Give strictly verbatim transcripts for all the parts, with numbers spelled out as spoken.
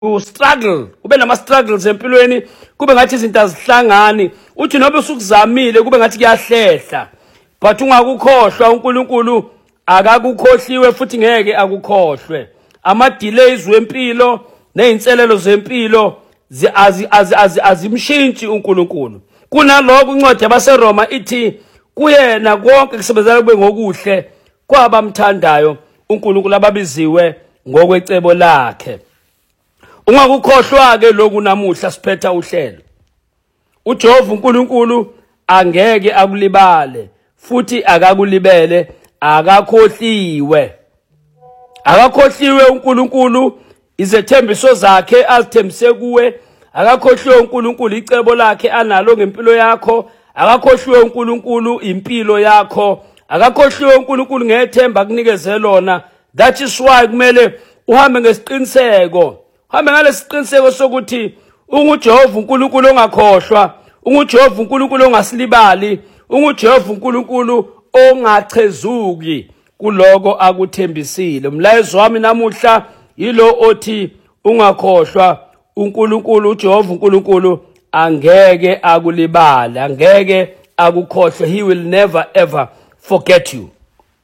struggle ube nama struggles empilweni kube ngathi izinto azihlangani uthi nobe usukuzamile kube ngathi kuyahlehla but ungakukhohlwa uNkulunkulu akakukhohliwe futhi ngeke akukhohlwe ama delays wempilo nezinselelo zempilo azimshintshi uNkulunkulu kunaloko incwadi yabaseRoma ithi kuyena konke kusebenzela kube ngokuhle kwabamthandayo uNkulunkulu ababiziwe ngokwecebo lakhe. Ungakukhohlwa ke lokhu namuhla siphetha uhlelo. uJehova uNkulunkulu angeke akulibale futhi akakulibele akakhohliwe. Akakhohliwe uNkulunkulu izethembiso zakhe azithembise kuwe. Akakhohliwe uNkulunkulu icebo lakhe analo ngempilo yakho. Akakhohliwe uNkulunkulu impilo yakho. Akakhohliwe uNkulunkulu ngethemba kunikeze lona. That is why kumele uhambe ngesiqiniseko. Uhambe ngalesiqiniseko sokuthi unguJehova uNkulunkulu ongakhohlwa, unguJehova uNkulunkulu ongasilibali, unguJehova uNkulunkulu ongachezuki kuloko akuthembisile. Umlayezo wami namuhla yilo othi ungakhohlwa uNkulunkulu uJehova uNkulunkulu angeke akulibali, angeke akukhohlwe. He will never ever forget you.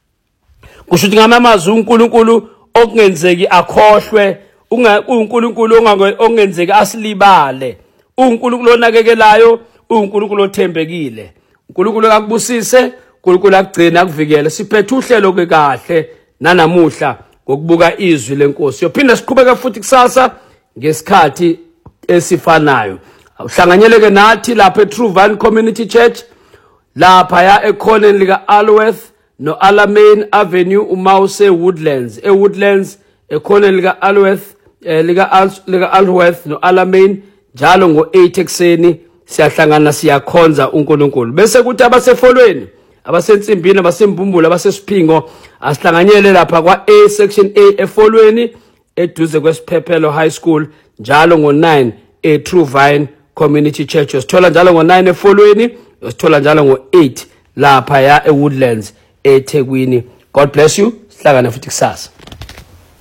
Kusho ukuthi ngamazwi uNkulunkulu okungenzeki akhohlwe, uNkulunkulu ongenzeki asilibale, uNkulunkulu onakekelayo, uNkulunkulu othembekile. uNkulunkulu akubusise, uNkulunkulu akugcina akuvikele. Siphethe uhlelo ke kahle nanamuhla ngokubuka izwi lenkosi. Yophinda siqhubeka futhi kusasa ngesikhathi esifanayo. Uhlanganyeleke nathi lapha eTrue Vine Community Church lapha ya ekhoneni lika Alworth no Alamein Avenue uMause Woodlands e Woodlands ekhoneni lika Alworth eh, lika lika Alworth no Alamein njalo ngo eight ekseni siyahlangana siyakhonza uNkulunkulu. Bese kuthi abasefolweni abasensimbini abasembumbulo abasesiphingo asihlanganyele lapha kwa A section A efolweni eduze kwesiphephelo high school njalo ngo nine e True Vine Community Church. Usithola njalo ngo nine efolweni, usithola njalo ngo eight lapha ya eWoodlands eThekwini. God bless you. Sihlangane futhi kusasa.